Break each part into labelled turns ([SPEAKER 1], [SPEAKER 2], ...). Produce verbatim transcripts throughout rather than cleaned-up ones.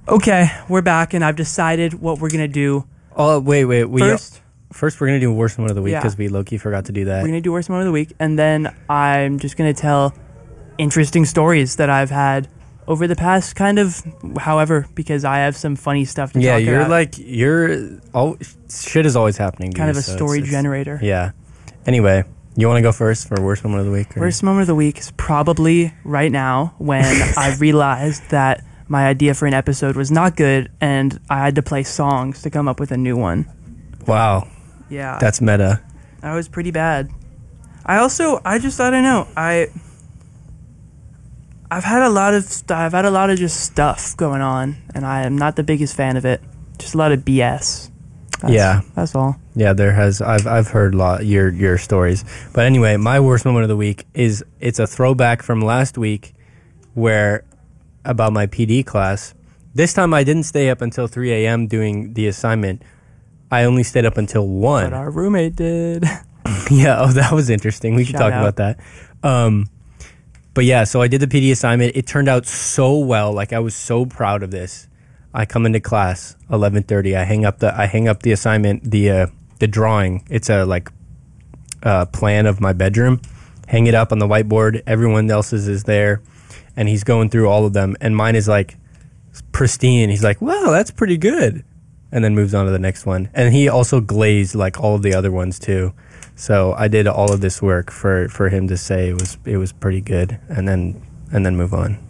[SPEAKER 1] Okay, we're back, and I've decided what we're gonna do.
[SPEAKER 2] Oh wait, wait. We
[SPEAKER 1] First,
[SPEAKER 2] first we're gonna do worst moment of the week
[SPEAKER 1] Yeah.
[SPEAKER 2] because we low-key forgot to do that.
[SPEAKER 1] we're gonna do worst moment of the week, and then I'm just gonna tell interesting stories that I've had over the past kind of however, because I have some funny stuff to
[SPEAKER 2] yeah,
[SPEAKER 1] talk
[SPEAKER 2] you're
[SPEAKER 1] about.
[SPEAKER 2] like you're all shit is always happening. To
[SPEAKER 1] kind
[SPEAKER 2] you,
[SPEAKER 1] of a
[SPEAKER 2] so
[SPEAKER 1] story
[SPEAKER 2] it's- it's-
[SPEAKER 1] generator.
[SPEAKER 2] Yeah. Anyway, you want to go first for worst moment of the week? or-
[SPEAKER 1] Worst moment of the week is probably right now when I realized that my idea for an episode was not good, and I had to play songs to come up with a new one.
[SPEAKER 2] Wow,
[SPEAKER 1] Yeah,
[SPEAKER 2] that's meta.
[SPEAKER 1] that was pretty bad. I also, I just, I don't know. I, I've had a lot of, st- I've had a lot of just stuff going on, and I am not the biggest fan of it. Just a lot of B S. That's,
[SPEAKER 2] Yeah.
[SPEAKER 1] that's all.
[SPEAKER 2] Yeah, there has. I've I've heard a lot your your stories. But anyway, my worst moment of the week is it's a throwback from last week, where about my P D class. This time I didn't stay up until three a.m. doing the assignment. I only stayed up until one.
[SPEAKER 1] But our roommate did.
[SPEAKER 2] Yeah, oh, that was interesting. We could
[SPEAKER 1] Shout
[SPEAKER 2] talk
[SPEAKER 1] out.
[SPEAKER 2] about that. Um, but yeah, so I did the P D assignment. It turned out so well. Like, I was so proud of this. I come into class eleven thirty. I hang up the I hang up the assignment, the uh, the drawing. It's a like uh, plan of my bedroom. Hang it up on the whiteboard. Everyone else's is there, and he's going through all of them, and mine is like pristine. He's like, "Wow, that's pretty good," and then moves on to the next one. And he also glazed like all of the other ones too. So I did all of this work for, for him to say it was it was pretty good, and then and then move on.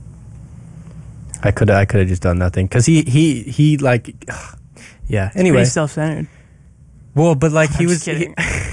[SPEAKER 2] I could I could have just done nothing because he he he like yeah. Anyway,
[SPEAKER 1] Pretty self-centered.
[SPEAKER 2] well, but like he
[SPEAKER 1] I'm
[SPEAKER 2] was.
[SPEAKER 1] just kidding.
[SPEAKER 2] he-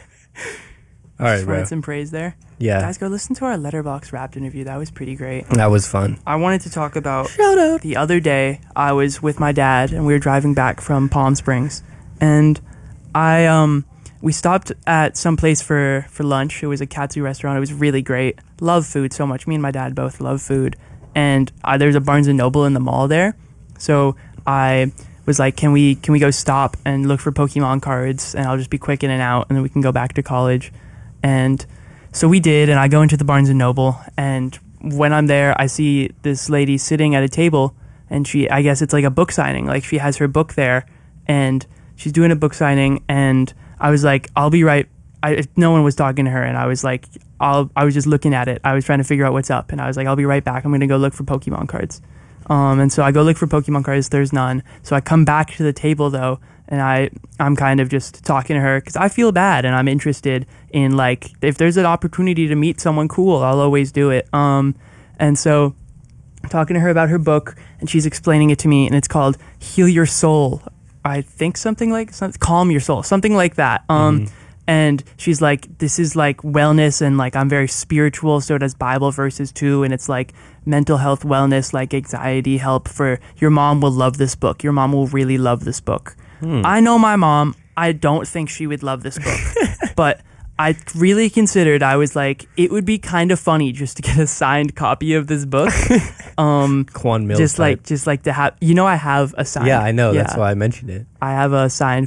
[SPEAKER 2] all right,
[SPEAKER 1] Just
[SPEAKER 2] bro.
[SPEAKER 1] wanted some praise there.
[SPEAKER 2] Yeah,
[SPEAKER 1] Guys, go listen to our Letterboxd Wrapped interview. That was pretty great.
[SPEAKER 2] that was fun.
[SPEAKER 1] I wanted to talk about
[SPEAKER 2] Shout out.
[SPEAKER 1] the other day. I was with my dad, and we were driving back from Palm Springs, and I um we stopped at some place for for lunch. It was a katsu restaurant. It was really great. Love food so much. Me and my dad both love food, and uh, there's a Barnes and Noble in the mall there, so I was like, can we can we go stop and look for Pokemon cards, and I'll just be quick in and out, and then we can go back to college. And so we did, and I go into the Barnes and Noble, and when I'm there, I see this lady sitting at a table, and she, I guess it's like a book signing, like she has her book there, and she's doing a book signing, and I was like, I'll be right. I, no one was talking to her, and I was like, I'll, I was just looking at it. I was trying to figure out what's up, and I was like, I'll be right back. I'm going to go look for Pokemon cards. Um, and so I go look for Pokemon cards. There's none. So I come back to the table, though, and I, I'm kind of just talking to her because I feel bad, and I'm interested in, like, if there's an opportunity to meet someone cool, I'll always do it. Um, and so I'm talking to her about her book, and she's explaining it to me, and it's called Heal Your Soul. I think something like, some- Calm Your Soul, something like that. Um, And she's like, this is like wellness, and like I'm very spiritual, so does Bible verses too, and it's like mental health wellness, like anxiety help for your mom will love this book. Your mom will really love this book. I know my mom. I don't think she would love this book, but I really considered, I was like, it would be kind of funny just to get a signed copy of this book. Um,
[SPEAKER 2] Quan Mills.
[SPEAKER 1] just like,
[SPEAKER 2] type.
[SPEAKER 1] just like to have, you know, I have a signed.
[SPEAKER 2] yeah, I know. That's
[SPEAKER 1] yeah.
[SPEAKER 2] why I mentioned it.
[SPEAKER 1] I have a signed